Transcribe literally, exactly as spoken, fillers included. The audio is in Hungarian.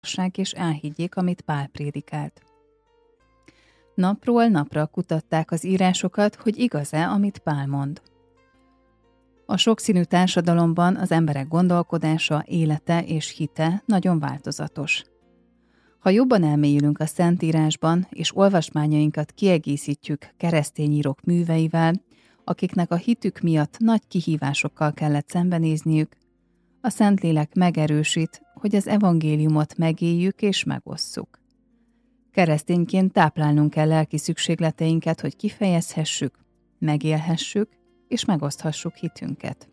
és elhiggyék, amit Pál prédikált. Napról napra kutatták az írásokat, hogy igaz-e, amit Pál mond. A sokszínű társadalomban az emberek gondolkodása, élete és hite nagyon változatos. Ha jobban elmélyülünk a Szentírásban, és olvasmányainkat kiegészítjük keresztény írók műveivel, akiknek a hitük miatt nagy kihívásokkal kellett szembenézniük, a Szentlélek megerősít, hogy az evangéliumot megéljük és megosszuk. Keresztényként táplálnunk kell lelki szükségleteinket, hogy kifejezhessük, megélhessük és megoszthassuk hitünket.